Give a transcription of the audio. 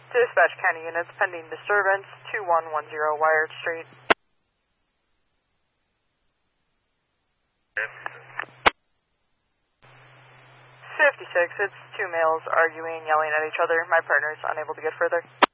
Dispatch county units pending disturbance, 2110 Wired Street. 56, it's two males arguing, yelling at each other. My partner is unable to get further.